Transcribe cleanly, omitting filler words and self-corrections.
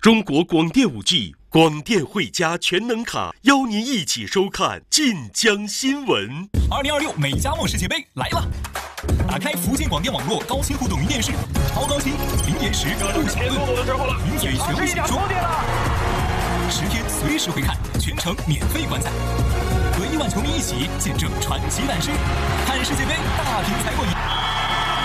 中国广电5G 广电汇佳全能卡，邀您一起收看晋江新闻。 2026美加墨世界杯来了！打开福建广电网络高清互动云电视，超高清、零延时、不小论，名嘴权威解说，10天随时回看，全程免费观赛，和亿万球迷一起见证传奇诞生，看世界杯大品才过瘾。